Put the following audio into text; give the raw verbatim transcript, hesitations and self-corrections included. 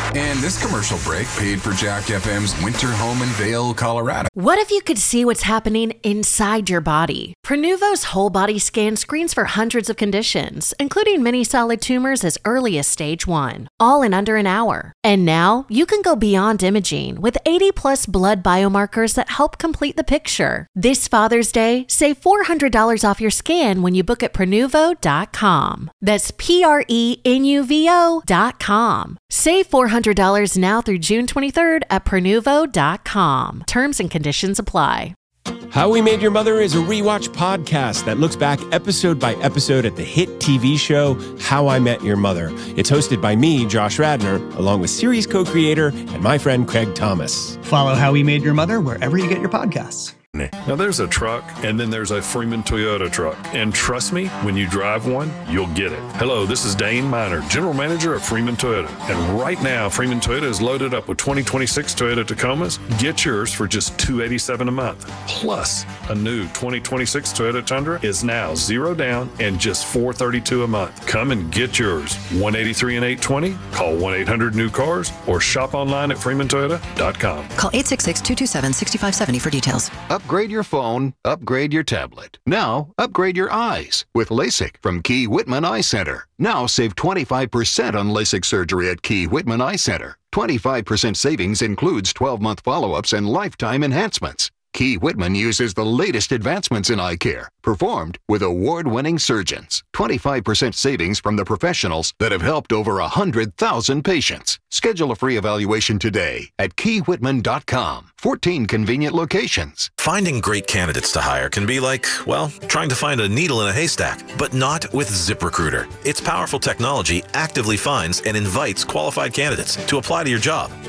And this commercial break paid for Jack F M's winter home in Vail, Colorado. What if you could see what's happening inside your body? Prenuvo's whole body scan screens for hundreds of conditions, including many solid tumors as early as stage one, all in under an hour. And now you can go beyond imaging with eighty plus blood biomarkers that help complete the picture. This Father's Day, save four hundred dollars off your scan when you book at Prenuvo dot com. That's P R E N U V O dot com. Save four hundred dollars now through June twenty-third at Prenuvo dot com. Terms and conditions apply. How We Made Your Mother is a rewatch podcast that looks back episode by episode at the hit T V show How I Met Your Mother. It's hosted by me, Josh Radnor, along with series co-creator and my friend Craig Thomas. Follow How We Made Your Mother wherever you get your podcasts. Now, there's a truck, and then there's a Freeman Toyota truck. And trust me, when you drive one, you'll get it. Hello, this is Dane Miner, General Manager of Freeman Toyota. And right now, Freeman Toyota is loaded up with twenty twenty-six Toyota Tacomas. Get yours for just two hundred eighty-seven dollars a month. Plus, a new twenty twenty-six Toyota Tundra is now zero down and just four hundred thirty-two dollars a month. Come and get yours. one eighty-three and eight twenty. Call one eight hundred new cars or shop online at Freeman Toyota dot com. Call eight six six, two two seven, six five seven zero for details. Upgrade your phone, upgrade your tablet. Now, upgrade your eyes with LASIK from Key Whitman Eye Center. Now save twenty-five percent on LASIK surgery at Key Whitman Eye Center. twenty-five percent savings includes twelve-month follow-ups and lifetime enhancements. Key Whitman uses the latest advancements in eye care, performed with award-winning surgeons. twenty-five percent savings from the professionals that have helped over one hundred thousand patients. Schedule a free evaluation today at Key Whitman dot com. fourteen convenient locations. Finding great candidates to hire can be like, well, trying to find a needle in a haystack, but not with ZipRecruiter. Its powerful technology actively finds and invites qualified candidates to apply to your job.